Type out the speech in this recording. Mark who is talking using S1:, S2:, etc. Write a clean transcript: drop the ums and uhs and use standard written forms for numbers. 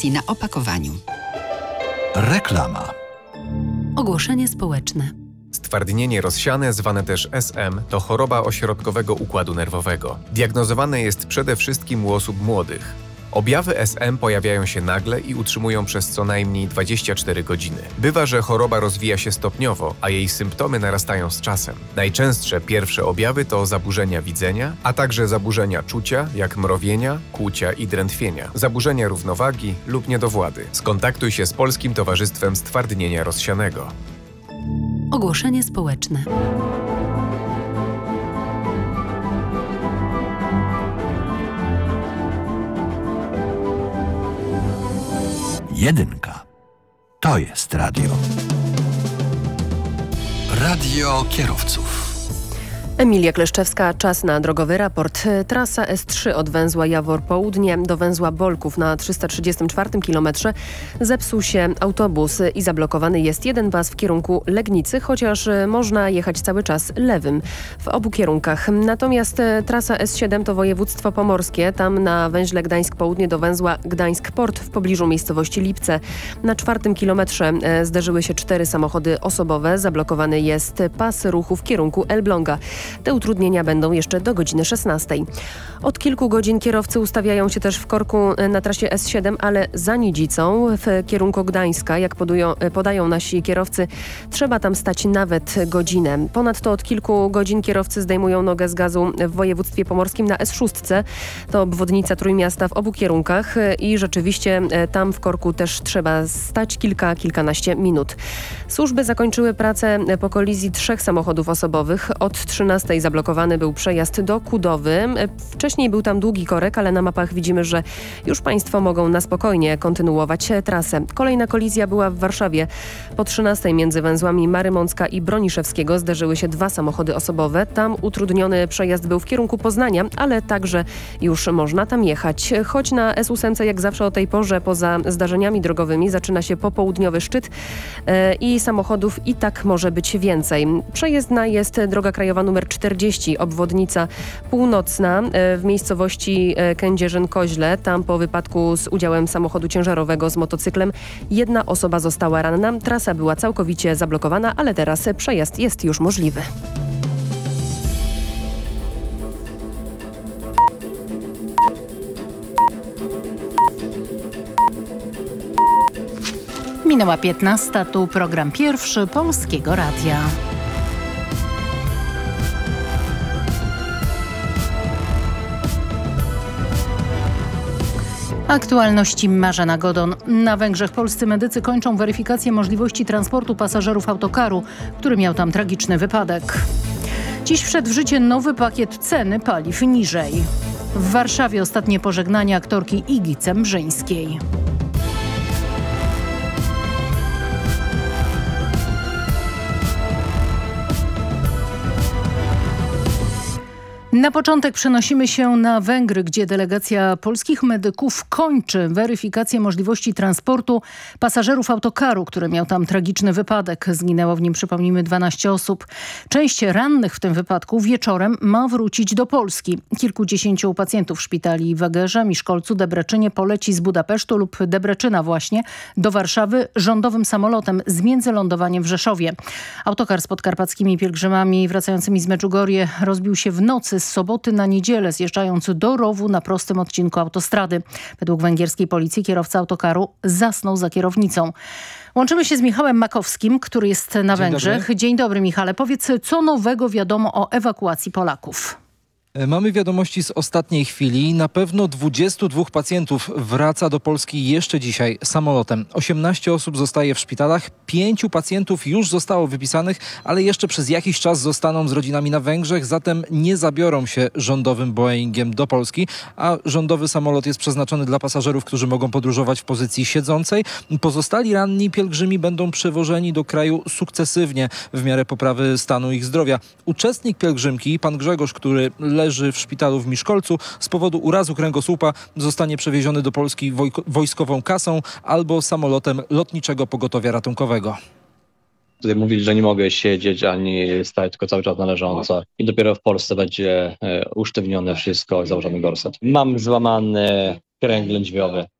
S1: informacji na opakowaniu.
S2: Reklama.
S3: Ogłoszenie społeczne.
S4: Stwardnienie rozsiane, zwane też SM, to choroba ośrodkowego układu nerwowego. Diagnozowane jest przede wszystkim u osób młodych. Objawy SM pojawiają się nagle i utrzymują przez co najmniej 24 godziny. Bywa, że choroba rozwija się stopniowo, a jej symptomy narastają z czasem. Najczęstsze pierwsze objawy to zaburzenia widzenia, a także zaburzenia czucia, jak mrowienia, kłucia i drętwienia, zaburzenia równowagi lub niedowłady. Skontaktuj się z Polskim Towarzystwem Stwardnienia Rozsianego.
S3: Ogłoszenie społeczne.
S2: Jedynka. To jest radio. Radio kierowców.
S5: Emilia Kleszczewska, czas na drogowy raport. Trasa S3 od węzła Jawor Południe do węzła Bolków na 334 km zepsuł się autobus i zablokowany jest jeden pas w kierunku Legnicy, chociaż można jechać cały czas lewym w obu kierunkach. Natomiast trasa S7 to województwo pomorskie. Tam na węźle Gdańsk Południe do węzła Gdańsk Port w pobliżu miejscowości Lipce. Na 4 kilometrze zderzyły się 4 samochody osobowe. Zablokowany jest pas ruchu w kierunku Elbląga. Te utrudnienia będą jeszcze do godziny 16. Od kilku godzin kierowcy ustawiają się też w korku na trasie S7, ale za Nidzicą w kierunku Gdańska. Jak podają nasi kierowcy, trzeba tam stać nawet godzinę. Ponadto od kilku godzin kierowcy zdejmują nogę z gazu w województwie pomorskim na S6. To obwodnica Trójmiasta w obu kierunkach i rzeczywiście tam w korku też trzeba stać kilkanaście minut. Służby zakończyły pracę po kolizji 3 samochodów osobowych. Od 13 zablokowany był przejazd do Kudowy. Wcześniej był tam długi korek, ale na mapach widzimy, że już Państwo mogą na spokojnie kontynuować trasę. Kolejna kolizja była w Warszawie. Po 13 między węzłami Marymącka i Broniszewskiego zderzyły się 2 samochody osobowe. Tam utrudniony przejazd był w kierunku Poznania, ale także już można tam jechać. Choć na S8 jak zawsze o tej porze poza zdarzeniami drogowymi zaczyna się popołudniowy szczyt i samochodów i tak może być więcej. Przejezdna jest droga krajowa nr 40, obwodnica północna w miejscowości Kędzierzyn-Koźle. Tam po wypadku z udziałem samochodu ciężarowego z motocyklem 1 osoba została ranna. Trasa była całkowicie zablokowana, ale teraz przejazd jest już możliwy.
S3: Minęła 15, tu program pierwszy Polskiego Radia. Aktualności Marzena Godon. Na Węgrzech polscy medycy kończą weryfikację możliwości transportu pasażerów autokaru, który miał tam tragiczny wypadek. Dziś wszedł w życie nowy pakiet ceny paliw niżej. W Warszawie ostatnie pożegnanie aktorki Igi Cembrzyńskiej. Na początek przenosimy się na Węgry, gdzie delegacja polskich medyków kończy weryfikację możliwości transportu pasażerów autokaru, który miał tam tragiczny wypadek. Zginęło w nim, przypomnijmy, 12 osób. Część rannych w tym wypadku wieczorem ma wrócić do Polski. Kilkudziesięciu pacjentów szpitali w Egerze, Miszkolcu, Debreczynie poleci z Budapesztu lub Debreczyna właśnie do Warszawy rządowym samolotem z międzylądowaniem w Rzeszowie. Autokar z podkarpackimi pielgrzymami wracającymi z Medjugorje rozbił się w nocy z soboty na niedzielę, zjeżdżając do rowu na prostym odcinku autostrady. Według węgierskiej policji kierowca autokaru zasnął za kierownicą. Łączymy się z Michałem Makowskim, który jest na Węgrzech. Dobry. Dzień dobry, Michale. Powiedz, co nowego wiadomo o ewakuacji Polaków?
S6: Mamy wiadomości z ostatniej chwili. Na pewno 22 pacjentów wraca do Polski jeszcze dzisiaj samolotem. 18 osób zostaje w szpitalach, 5 pacjentów już zostało wypisanych, ale jeszcze przez jakiś czas zostaną z rodzinami na Węgrzech, zatem nie zabiorą się rządowym Boeingiem do Polski, a rządowy samolot jest przeznaczony dla pasażerów, którzy mogą podróżować w pozycji siedzącej. Pozostali ranni pielgrzymi będą przewożeni do kraju sukcesywnie w miarę poprawy stanu ich zdrowia. Uczestnik pielgrzymki, pan Grzegorz, który leży w szpitalu w Miszkolcu, z powodu urazu kręgosłupa zostanie przewieziony do Polski wojskową kasą albo samolotem Lotniczego Pogotowia Ratunkowego.
S7: Tutaj mówili, że nie mogę siedzieć ani stać, tylko cały czas na leżąco. I dopiero w Polsce będzie usztywnione wszystko i założony gorset. Mam złamany kręg lędźwiowy.